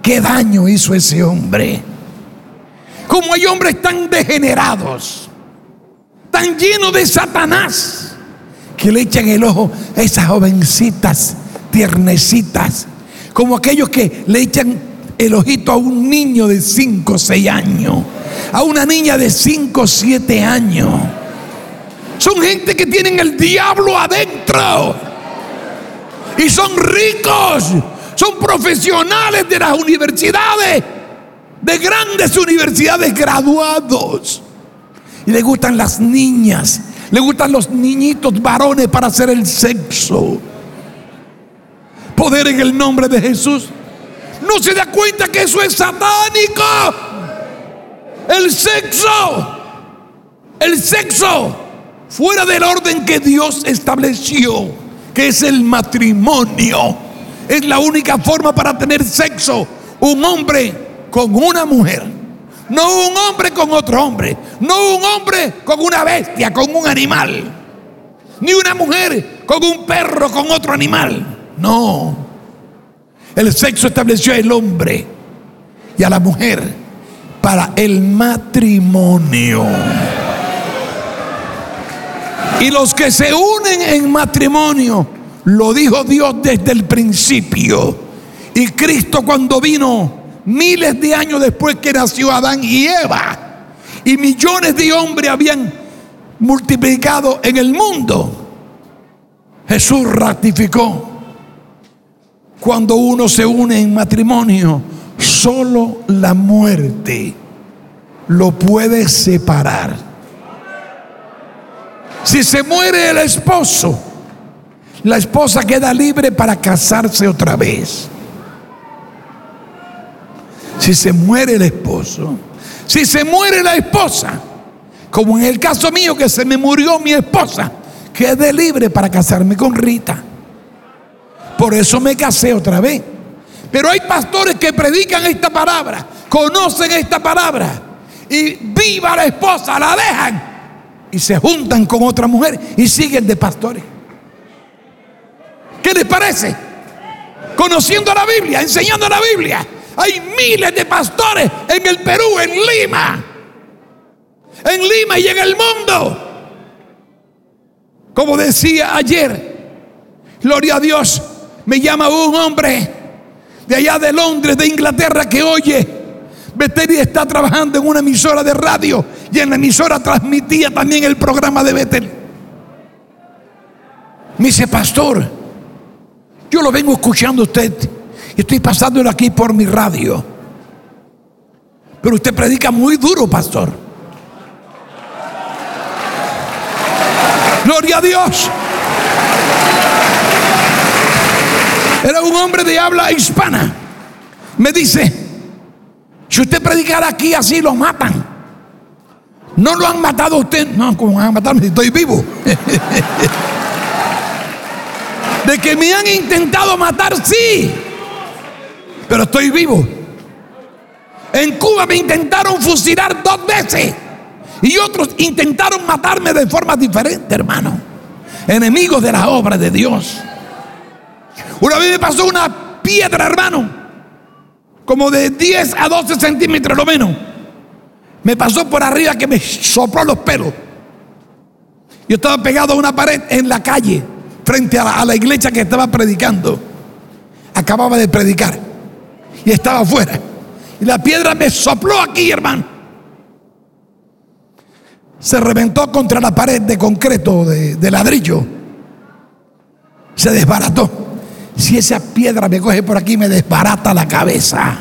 ¿Qué daño hizo ese hombre? Como hay hombres tan degenerados, tan llenos de Satanás, que le echan el ojo a esas jovencitas tiernecitas, como aquellos que le echan el ojito a un niño de 5 o 6 años, a una niña de 5 o 7 años. Son gente que tienen el diablo adentro y son ricos, son profesionales de las universidades, de grandes universidades, graduados, y les gustan las niñas, les gustan los niñitos varones para hacer el sexo. Poder en el nombre de Jesús. No se da cuenta que eso es satánico. El sexo fuera del orden que Dios estableció, que es el matrimonio. Es la única forma para tener sexo. Un hombre con una mujer, no un hombre con otro hombre, no un hombre con una bestia, con un animal, ni una mujer con un perro, con otro animal. No, el sexo estableció al hombre y a la mujer para el matrimonio. Y los que se unen en matrimonio, lo dijo Dios desde el principio. Y Cristo, cuando vino miles de años después que nació Adán y Eva, y millones de hombres habían multiplicado en el mundo, Jesús ratificó: cuando uno se une en matrimonio, solo la muerte lo puede separar. Si se muere el esposo, la esposa queda libre para casarse otra vez. Si se muere el esposo, si se muere la esposa, como en el caso mío que se me murió mi esposa, quedé libre para casarme con Rita. Por eso me casé otra vez. Pero hay pastores que predican esta palabra, conocen esta palabra, y viva la esposa, la dejan y se juntan con otra mujer y siguen de pastores. ¿Qué les parece? Conociendo la Biblia, enseñando la Biblia. Hay miles de pastores en el Perú, en Lima y en el mundo. Como decía ayer, gloria a Dios, me llama un hombre de allá de Londres, de Inglaterra, que oye, Betel está trabajando en una emisora de radio, y en la emisora transmitía también el programa de Betel. Me dice: pastor, yo lo vengo escuchando a usted y estoy pasándolo aquí por mi radio, pero usted predica muy duro, pastor. Gloria a Dios. Era un hombre de habla hispana. Me dice: si usted predicara aquí así, lo matan. No lo han matado a usted. No, ¿cómo van a matarme si estoy vivo? De que me han intentado matar, sí, pero estoy vivo. En Cuba me intentaron fusilar 2 veces y otros intentaron matarme de forma diferente, hermano. Enemigos de la obra de Dios. Una vez me pasó una piedra, hermano, como de 10 a 12 centímetros lo menos. Me pasó por arriba, que me sopló los pelos. Yo estaba pegado a una pared en la calle, frente a la iglesia que estaba predicando. Acababa de predicar y estaba afuera, y la piedra me sopló aquí, hermano. Se reventó contra la pared de concreto, de ladrillo. Se desbarató. Si esa piedra me coge por aquí, me desbarata la cabeza.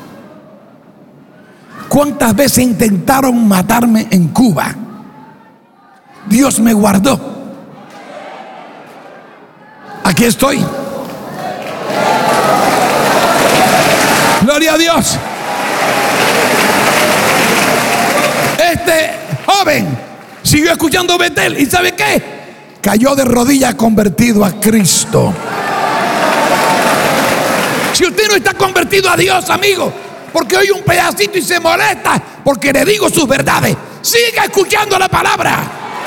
¿Cuántas veces intentaron matarme en Cuba? Dios me guardó. Aquí estoy. Gloria a Dios. Este joven siguió escuchando Betel, y ¿sabe qué? Cayó de rodillas convertido a Cristo. Si usted no está convertido a Dios, amigo, porque oye un pedacito y se molesta porque le digo sus verdades, siga escuchando la palabra,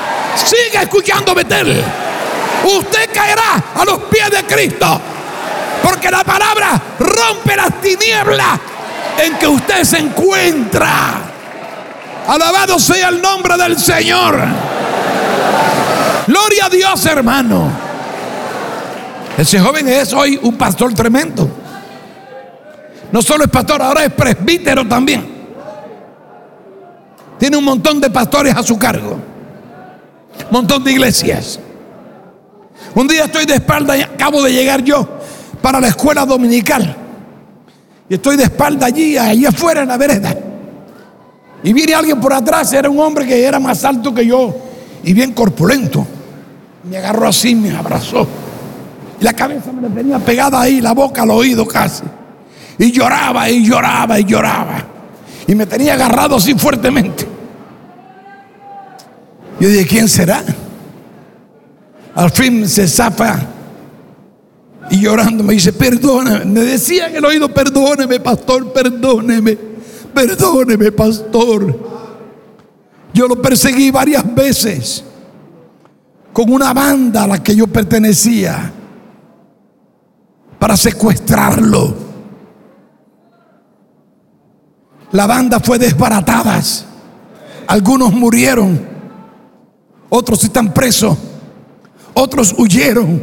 siga escuchando Betel. Usted caerá a los pies de Cristo. Porque la palabra rompe las tinieblas en que usted se encuentra. Alabado sea el nombre del Señor. Gloria a Dios, hermano. Ese joven es hoy un pastor tremendo. No solo es pastor, ahora es presbítero también. Tiene un montón de pastores a su cargo, un montón de iglesias. Un día estoy de espalda, acabo de llegar yo para la escuela dominical, y estoy de espalda allí afuera en la vereda, y viene alguien por atrás. Era un hombre que era más alto que yo y bien corpulento. Me agarró así, me abrazó, y la cabeza me la tenía pegada ahí, la boca al oído casi, y lloraba y lloraba y lloraba, y me tenía agarrado así fuertemente. Yo dije, ¿quién será? Al fin se zafa y llorando me dice, perdóname. Me decía en el oído, perdóneme, pastor, perdóneme, perdóneme, pastor. Yo lo perseguí varias veces con una banda a la que yo pertenecía para secuestrarlo. La banda fue desbaratada. Algunos murieron, otros están presos, otros huyeron.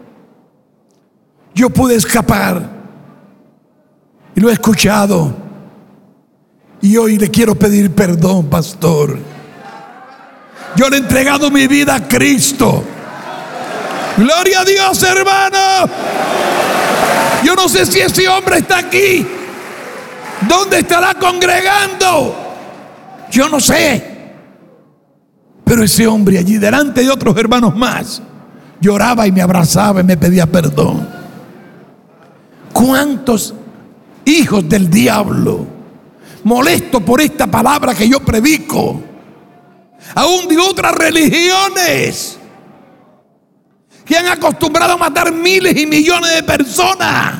Yo pude escapar y lo he escuchado, y hoy le quiero pedir perdón, pastor. Yo le he entregado mi vida a Cristo. Gloria a Dios, hermano. Yo no sé si ese hombre está aquí. ¿Dónde estará congregando? Yo no sé. Pero ese hombre allí delante de otros hermanos más lloraba y me abrazaba y me pedía perdón. ¿Cuántos hijos del diablo, molestos por esta palabra que yo predico, aún de otras religiones, que han acostumbrado a matar miles y millones de personas?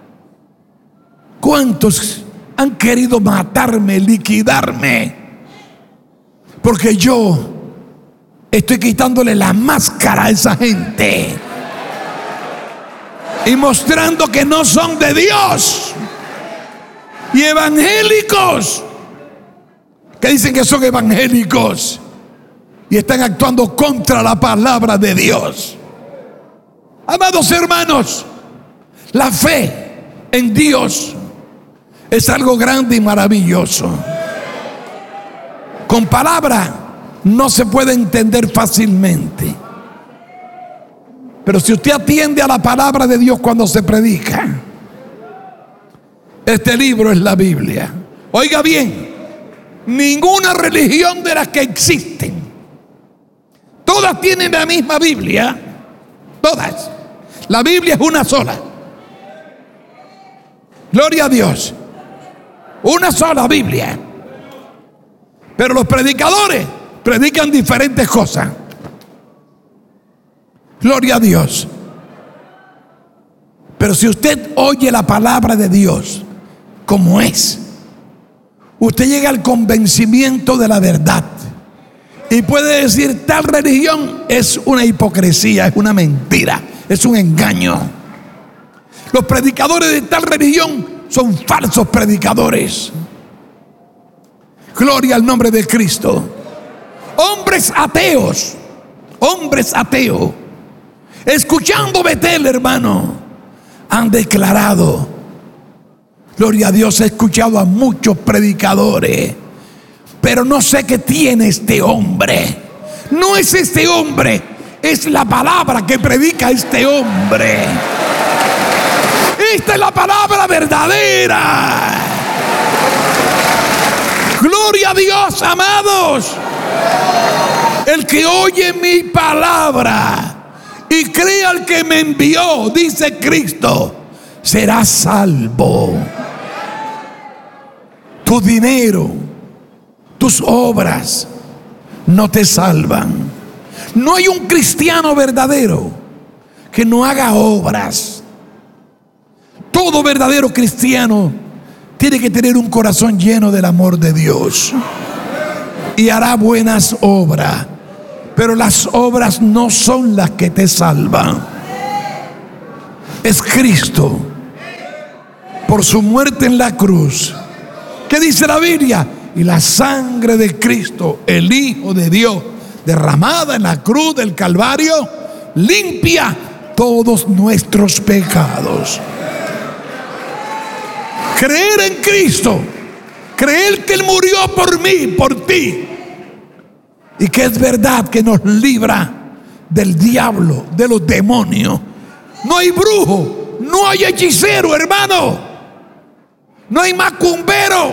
¿Cuántos han querido matarme, liquidarme? Porque yo estoy quitándole la máscara a esa gente y mostrando que no son de Dios. Y evangélicos que dicen que son evangélicos y están actuando contra la palabra de Dios. Amados hermanos, la fe en Dios es algo grande y maravilloso. Con palabra no se puede entender fácilmente, pero si usted atiende a la palabra de Dios cuando se predica, este libro es la Biblia. Oiga bien, ninguna religión de las que existen, todas tienen la misma Biblia. Todas. La Biblia es una sola. Gloria a Dios. Una sola Biblia. Pero los predicadores predican diferentes cosas. Gloria a Dios. Pero si usted oye la palabra de Dios como es, usted llega al convencimiento de la verdad y puede decir, tal religión es una hipocresía, es una mentira, es un engaño. Los predicadores de tal religión son falsos predicadores. Gloria al nombre de Cristo. Hombres ateos, escuchando Betel, hermano, han declarado, gloria a Dios, he escuchado a muchos predicadores, pero no sé qué tiene este hombre. No es este hombre, es la palabra que predica este hombre. Esta es la palabra verdadera. Gloria a Dios, amados. El que oye mi palabra y cree al que me envió, dice Cristo, será salvo. Tu dinero, tus obras no te salvan. No hay un cristiano verdadero que no haga obras. Todo verdadero cristiano tiene que tener un corazón lleno del amor de Dios y hará buenas obras, pero las obras no son las que te salvan. es Cristo por su muerte en la cruz. ¿Qué dice la Biblia? Y la sangre de Cristo, el Hijo de Dios, derramada en la cruz del Calvario, limpia todos nuestros pecados. Creer en Cristo, creer que Él murió por mí, por ti, y que es verdad que nos libra del diablo, de los demonios. No hay brujo, no hay hechicero, hermano. No hay macumbero,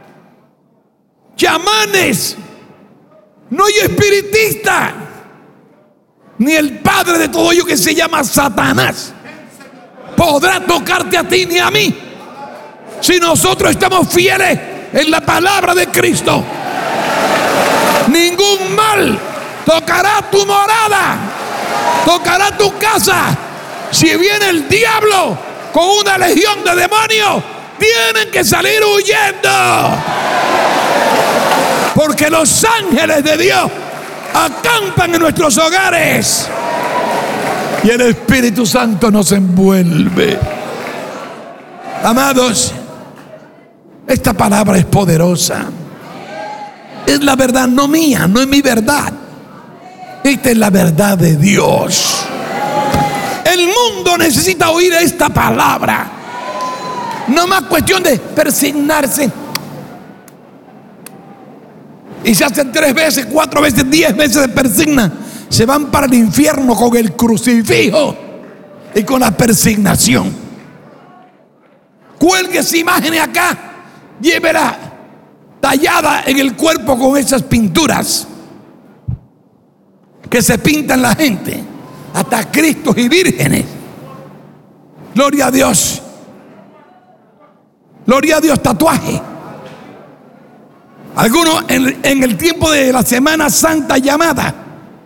chamanes, no hay espiritista, ni el padre de todo ello que se llama Satanás podrá tocarte a ti ni a mí si nosotros estamos fieles en la palabra de Cristo. Ningún mal tocará tu morada, tocará tu casa. Si viene el diablo con una legión de demonios, tienen que salir huyendo, porque los ángeles de Dios acampan en nuestros hogares y el Espíritu Santo nos envuelve. Amados, esta palabra es poderosa. Es la verdad, no mía, no es mi verdad. Esta es la verdad de Dios. El mundo necesita oír esta palabra. No más cuestión de persignarse. Y se hacen 3 veces, 4 veces, 10 veces de persigna. Se van para el infierno con el crucifijo y con la persignación. Cuélguese imágenes acá, llévela tallada en el cuerpo con esas pinturas que se pintan la gente, hasta Cristos y vírgenes. Gloria a Dios. Gloria a Dios, tatuaje. Algunos en el tiempo de la Semana Santa llamada,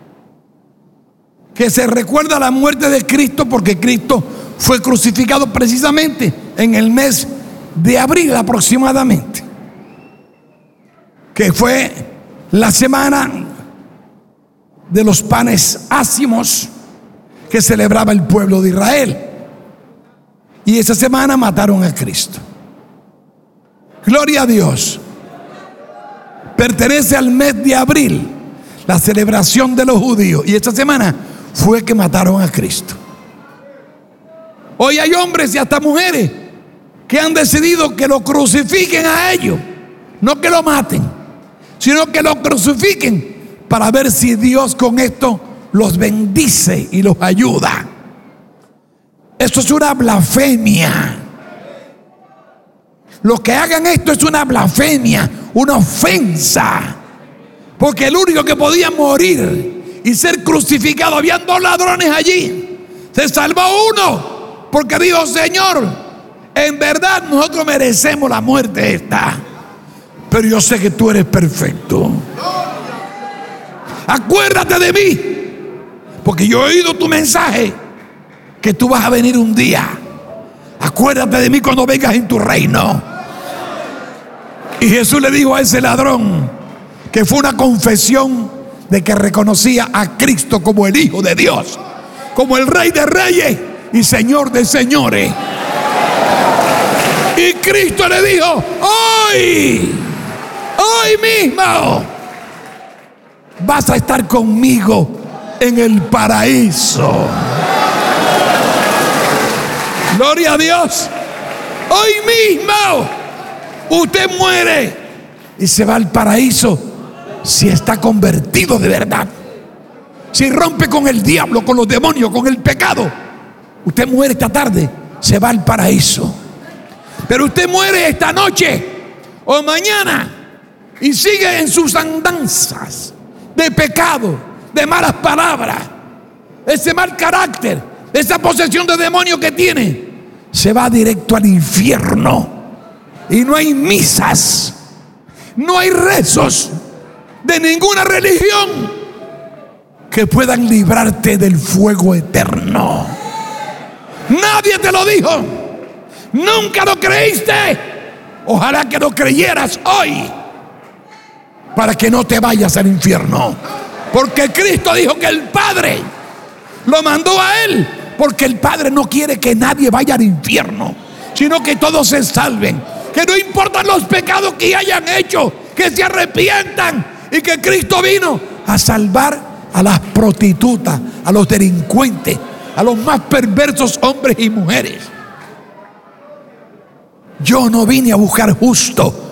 que se recuerda la muerte de Cristo, porque Cristo fue crucificado precisamente en el mes de abril aproximadamente, que fue la semana de los panes ácimos que celebraba el pueblo de Israel. Y esa semana mataron a Cristo. Gloria a Dios. Pertenece al mes de abril, la celebración de los judíos. Y esta semana fue que mataron a Cristo. Hoy hay hombres y hasta mujeres que han decidido que lo crucifiquen a ellos. No que lo maten, sino que lo crucifiquen para ver si Dios con esto los bendice y los ayuda. Esto es una blasfemia. Los que hagan esto es una blasfemia, una ofensa. Porque el único que podía morir y ser crucificado, habían 2 ladrones allí. Se salvó uno porque dijo: Señor, en verdad nosotros merecemos la muerte esta, pero yo sé que tú eres perfecto. Acuérdate de mí, porque yo he oído tu mensaje, que tú vas a venir un día. Acuérdate de mí cuando vengas en tu reino. Y Jesús le dijo a ese ladrón, que fue una confesión de que reconocía a Cristo como el Hijo de Dios, como el Rey de Reyes y Señor de Señores. Y Cristo le dijo: hoy mismo vas a estar conmigo en el paraíso. Gloria a Dios. Hoy mismo usted muere y se va al paraíso si está convertido de verdad. Si rompe con el diablo, con los demonios, con el pecado, usted muere esta tarde, se va al paraíso. Pero usted muere esta noche o mañana y sigue en sus andanzas de pecado, de malas palabras, ese mal carácter, esa posesión de demonio que tiene, se va directo al infierno. Y no hay misas, no hay rezos de ninguna religión que puedan librarte del fuego eterno. Nadie te lo dijo, nunca lo creíste. Ojalá que lo creyeras hoy, para que no te vayas al infierno. Porque Cristo dijo que el Padre lo mandó a Él Porque el Padre no quiere que nadie vaya al infierno, sino que todos se salven. Que no importan los pecados que hayan hecho, que se arrepientan, y que Cristo vino a salvar a las prostitutas, a los delincuentes, a los más perversos hombres y mujeres. Yo no vine a buscar justo,